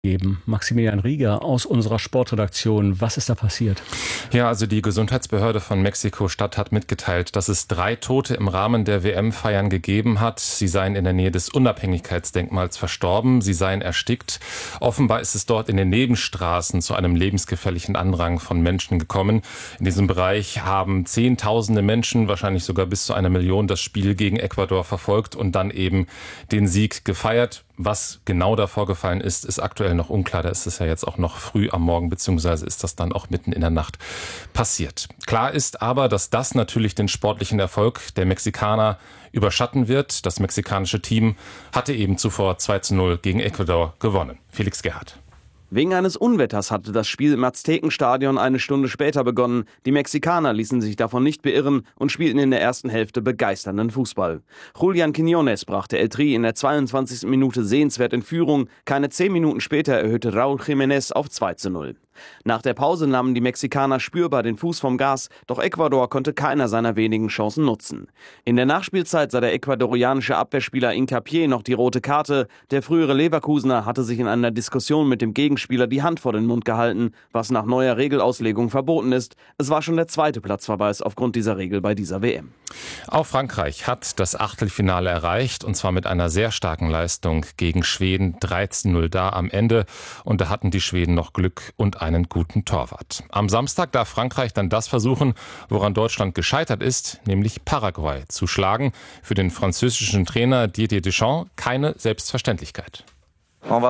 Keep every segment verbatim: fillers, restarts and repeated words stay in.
Geben. Maximilian Rieger aus unserer Sportredaktion. Was ist da passiert? Ja, also die Gesundheitsbehörde von Mexiko-Stadt hat mitgeteilt, dass es drei Tote im Rahmen der W M-Feiern gegeben hat. Sie seien in der Nähe des Unabhängigkeitsdenkmals verstorben. Sie seien erstickt. Offenbar ist es dort in den Nebenstraßen zu einem lebensgefährlichen Andrang von Menschen gekommen. In diesem Bereich haben Zehntausende Menschen, wahrscheinlich sogar bis zu einer Million, das Spiel gegen Ecuador verfolgt und dann eben den Sieg gefeiert. Was genau da vorgefallen ist, ist aktuell noch unklar. Da ist es ja jetzt auch noch früh am Morgen, beziehungsweise ist das dann auch mitten in der Nacht passiert. Klar ist aber, dass das natürlich den sportlichen Erfolg der Mexikaner überschatten wird. Das mexikanische Team hatte eben zuvor zwei zu null gegen Ecuador gewonnen. Felix Gerhardt. Wegen eines Unwetters hatte das Spiel im Aztekenstadion eine Stunde später begonnen. Die Mexikaner ließen sich davon nicht beirren und spielten in der ersten Hälfte begeisternden Fußball. Julian Quiñones brachte El Tri in der zweiundzwanzigsten Minute sehenswert in Führung. Keine zehn Minuten später erhöhte Raúl Jiménez auf zwei zu null. Nach der Pause nahmen die Mexikaner spürbar den Fuß vom Gas, doch Ecuador konnte keiner seiner wenigen Chancen nutzen. In der Nachspielzeit sah der ecuadorianische Abwehrspieler Hincapié noch die rote Karte. Der frühere Leverkusener hatte sich in einer Diskussion mit dem Gegenspieler die Hand vor den Mund gehalten, was nach neuer Regelauslegung verboten ist. Es war schon der zweite Platzverweis aufgrund dieser Regel bei dieser W M. Auch Frankreich hat das Achtelfinale erreicht, und zwar mit einer sehr starken Leistung gegen Schweden. drei zu null da am Ende, und da hatten die Schweden noch Glück und einen guten Torwart. Am Samstag darf Frankreich dann das versuchen, woran Deutschland gescheitert ist, nämlich Paraguay zu schlagen. Für den französischen Trainer Didier Deschamps keine Selbstverständlichkeit. Wir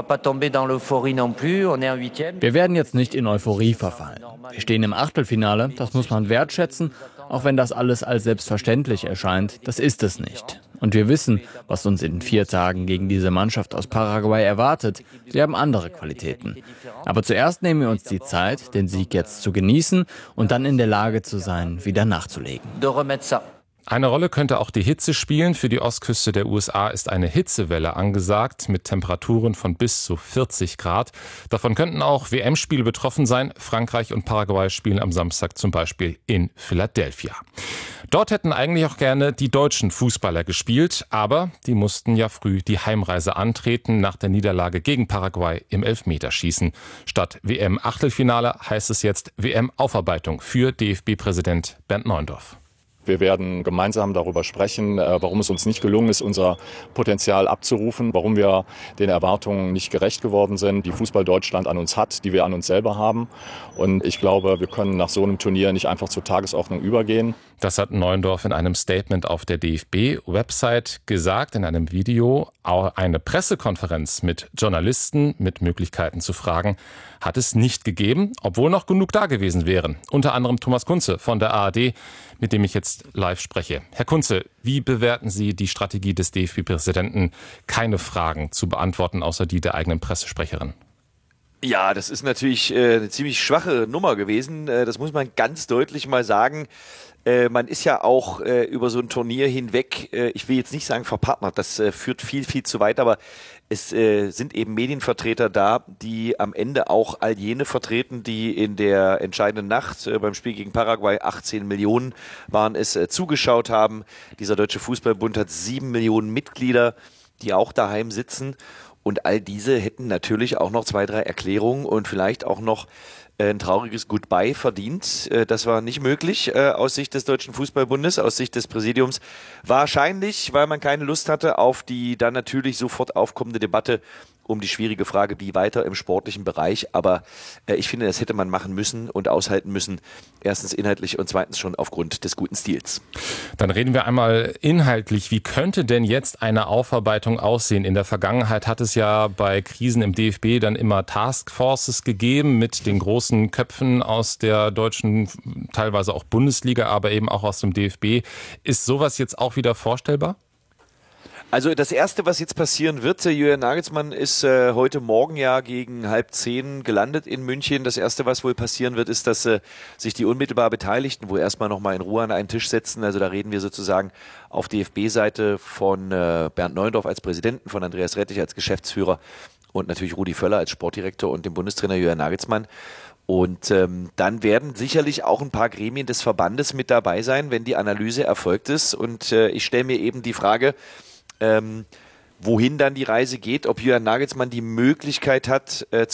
werden jetzt nicht in Euphorie verfallen. Wir stehen im Achtelfinale, das muss man wertschätzen, auch wenn das alles als selbstverständlich erscheint. Das ist es nicht. Und wir wissen, was uns in vier Tagen gegen diese Mannschaft aus Paraguay erwartet. Sie haben andere Qualitäten. Aber zuerst nehmen wir uns die Zeit, den Sieg jetzt zu genießen und dann in der Lage zu sein, wieder nachzulegen. Eine Rolle könnte auch die Hitze spielen. Für die Ostküste der U S A ist eine Hitzewelle angesagt mit Temperaturen von bis zu vierzig Grad. Davon könnten auch W M-Spiele betroffen sein. Frankreich und Paraguay spielen am Samstag zum Beispiel in Philadelphia. Dort hätten eigentlich auch gerne die deutschen Fußballer gespielt, aber die mussten ja früh die Heimreise antreten nach der Niederlage gegen Paraguay im Elfmeterschießen. Statt W M-Achtelfinale heißt es jetzt W M-Aufarbeitung für D F B-Präsident Bernd Neuendorf. Wir werden gemeinsam darüber sprechen, warum es uns nicht gelungen ist, unser Potenzial abzurufen, warum wir den Erwartungen nicht gerecht geworden sind, die Fußball Deutschland an uns hat, die wir an uns selber haben. Und ich glaube, wir können nach so einem Turnier nicht einfach zur Tagesordnung übergehen. Das hat Neuendorf in einem Statement auf der D F B-Website gesagt, in einem Video. Auch eine Pressekonferenz mit Journalisten mit Möglichkeiten zu fragen hat es nicht gegeben, obwohl noch genug da gewesen wären. Unter anderem Thomas Kunze von der A R D, mit dem ich jetzt live spreche. Herr Kunze, wie bewerten Sie die Strategie des D F B-Präsidenten, keine Fragen zu beantworten, außer die der eigenen Pressesprecherin? Ja, das ist natürlich äh, eine ziemlich schwache Nummer gewesen. Äh, das muss man ganz deutlich mal sagen. Äh, man ist ja auch äh, über so ein Turnier hinweg, äh, ich will jetzt nicht sagen verpartnert, das äh, führt viel, viel zu weit, aber es äh, sind eben Medienvertreter da, die am Ende auch all jene vertreten, die in der entscheidenden Nacht äh, beim Spiel gegen Paraguay, achtzehn Millionen waren es, äh, zugeschaut haben. Dieser Deutsche Fußballbund hat sieben Millionen Mitglieder, die auch daheim sitzen. Und all diese hätten natürlich auch noch zwei, drei Erklärungen und vielleicht auch noch ein trauriges Goodbye verdient. Das war nicht möglich aus Sicht des Deutschen Fußballbundes, aus Sicht des Präsidiums. Wahrscheinlich, weil man keine Lust hatte auf die dann natürlich sofort aufkommende Debatte um die schwierige Frage, wie weiter im sportlichen Bereich. Aber äh, ich finde, das hätte man machen müssen und aushalten müssen. Erstens inhaltlich und zweitens schon aufgrund des guten Stils. Dann reden wir einmal inhaltlich. Wie könnte denn jetzt eine Aufarbeitung aussehen? In der Vergangenheit hat es ja bei Krisen im D F B dann immer Taskforces gegeben mit den großen Köpfen aus der deutschen, teilweise auch Bundesliga, aber eben auch aus dem D F B. Ist sowas jetzt auch wieder vorstellbar? Also das Erste, was jetzt passieren wird, Julian Nagelsmann ist äh, heute Morgen ja gegen halb zehn gelandet in München. Das Erste, was wohl passieren wird, ist, dass äh, sich die unmittelbar Beteiligten wohl erstmal nochmal in Ruhe an einen Tisch setzen. Also da reden wir sozusagen auf D F B-Seite von äh, Bernd Neuendorf als Präsidenten, von Andreas Rettich als Geschäftsführer und natürlich Rudi Völler als Sportdirektor und dem Bundestrainer Julian Nagelsmann. Und ähm, dann werden sicherlich auch ein paar Gremien des Verbandes mit dabei sein, wenn die Analyse erfolgt ist. Und äh, ich stelle mir eben die Frage, Ähm, wohin dann die Reise geht, ob Julian Nagelsmann die Möglichkeit hat, äh,